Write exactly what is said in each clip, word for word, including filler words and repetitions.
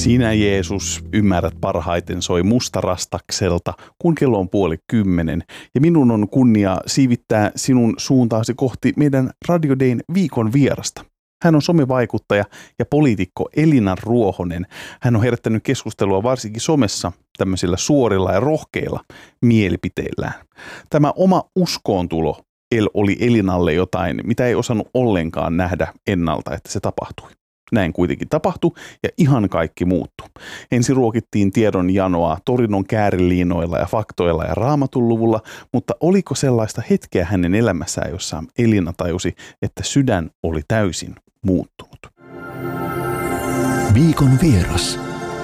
Sinä Jeesus ymmärrät parhaiten soi mustarastakselta, kun kello on puoli kymmenen. Ja minun on kunnia siivittää sinun suuntaasi kohti meidän Radio Dayn viikon vierasta. Hän on somevaikuttaja ja poliitikko Elina Ruohonen. Hän on herättänyt keskustelua varsinkin somessa tämmöisillä suorilla ja rohkeilla mielipiteillään. Tämä oma uskoontulo El oli Elinalle jotain, mitä ei osannut ollenkaan nähdä ennalta, että se tapahtui. Näin kuitenkin tapahtui ja ihan kaikki muuttui. Ensin ruokittiin tiedon janoa torinon kääriliinoilla ja faktoilla ja raamatun luvulla, mutta oliko sellaista hetkeä hänen elämässään, jossa Elina tajusi, että sydän oli täysin muuttunut? Viikon vieras.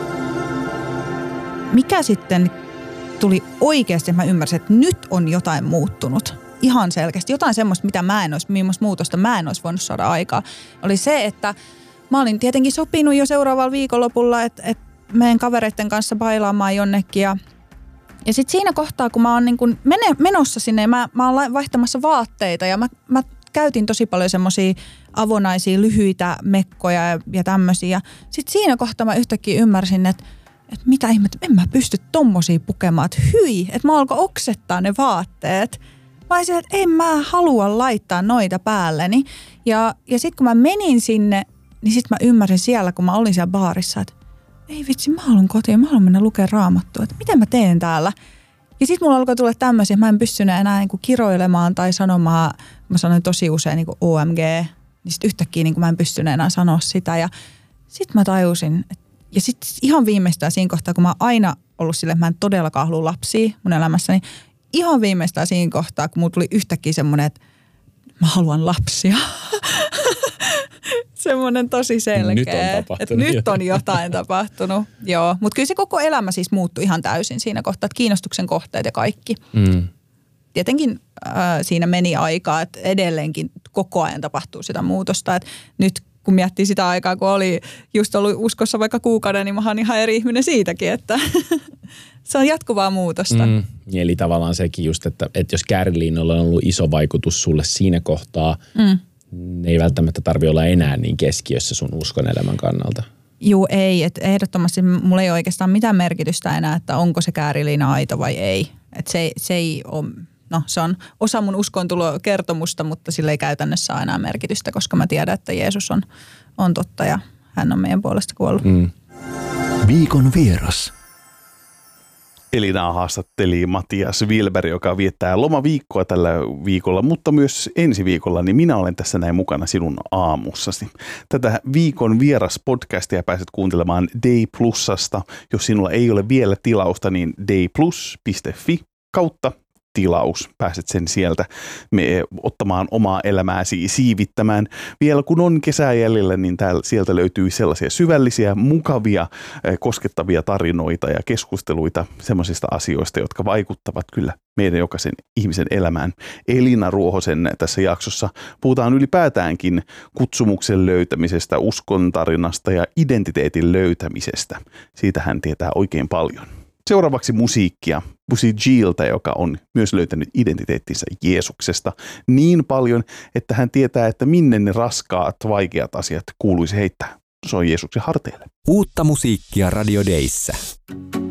Mikä sitten tuli oikeasti, että mä ymmärsin, että nyt on jotain muuttunut. Ihan selkeästi. Jotain semmoista, mitä mä en olisi, millaista muutosta mä en olisi voinut saada aikaa. Oli se, että mä olin tietenkin sopinut jo seuraavalla viikonlopulla, että, että menen kavereiden kanssa bailaamaan jonnekin. Ja, ja sitten siinä kohtaa, kun mä oon niin kuin mene, menossa sinne ja mä, mä oon vaihtamassa vaatteita ja mä, mä käytin tosi paljon semmoisia avonaisia lyhyitä mekkoja ja, ja tämmöisiä. Sitten siinä kohtaa mä yhtäkkiä ymmärsin, että, että mitä ihmettä, en mä pysty tommosia pukemaan. Että hyi, että mä alkoi oksettaa ne vaatteet. Mä olisin, että en mä halua laittaa noita päälleni. Ja, ja sitten kun mä menin sinne, niin sitten mä ymmärsin siellä, kun mä olin siellä baarissa, että ei vitsi, mä haluan kotiin, mä haluan mennä lukemaan raamattua, että mitä mä teen täällä. Ja sitten mulla alkoi tulla tämmöisiä, että mä en pystynyt enää niinku kiroilemaan tai sanomaan, mä sanoin tosi usein niinku O M G, niin sitten yhtäkkiä niinku mä en pystynyt enää sanoa sitä. Ja sitten mä tajusin, että, ja sitten ihan viimeistään siinä kohtaa, kun mä oon aina ollut silleen, että mä en todellakaan halua lapsia mun elämässäni, ihan viimeistään siinä kohtaa, kun mulla tuli yhtäkkiä semmoinen, että mä haluan lapsia. Semmoinen tosi selkeä. Nyt on että nyt on jotain tapahtunut. Joo, mutta kyllä se koko elämä siis muuttui ihan täysin siinä kohtaa, että kiinnostuksen kohteet ja kaikki. Mm. Tietenkin äh, siinä meni aikaa, että edelleenkin koko ajan tapahtuu sitä muutosta. Että nyt kun miettii sitä aikaa, kun oli just ollut uskossa vaikka kuukauden, niin mä oon ihan eri ihminen siitäkin, että se on jatkuvaa muutosta. Mm. Eli tavallaan sekin just, että, että jos kääriliinoilla on ollut iso vaikutus sulle siinä kohtaa, mm. ne ei välttämättä tarvitse olla enää niin keskiössä sun uskon elämän kannalta. Juu, ei. Et ehdottomasti mulla ei oikeastaan mitään merkitystä enää, että onko se kääriliina aito vai ei. Et se, se ei ole, no se on osa mun uskontulokertomusta, mutta sillä ei käytännössä ole enää merkitystä, koska mä tiedän, että Jeesus on, on totta ja hän on meidän puolesta kuollut. Mm. Viikon vieras. Elinaa haastatteli Matias Wilberg, joka viettää lomaviikkoa tällä viikolla, mutta myös ensi viikolla, niin minä olen tässä näin mukana sinun aamussasi. Tätä Viikon vieras podcastia pääset kuuntelemaan Day Plusasta. Jos sinulla ei ole vielä tilausta, niin dayplus piste fi kautta tilaus. Pääset sen sieltä me ottamaan omaa elämääsi siivittämään. Vielä kun on kesää jäljellä, niin täällä, sieltä löytyy sellaisia syvällisiä, mukavia, koskettavia tarinoita ja keskusteluita semmoisista asioista, jotka vaikuttavat kyllä meidän jokaisen ihmisen elämään. Elina Ruohosen tässä jaksossa puhutaan ylipäätäänkin kutsumuksen löytämisestä, uskon tarinasta ja identiteetin löytämisestä. Siitä hän tietää oikein paljon. Seuraavaksi musiikkia Pussy Giltä, joka on myös löytänyt identiteettinsä Jeesuksesta niin paljon, että hän tietää, että minne ne raskaat, vaikeat asiat kuuluisi heittää. Se on Jeesuksen harteille. Uutta musiikkia Radio Dayssä.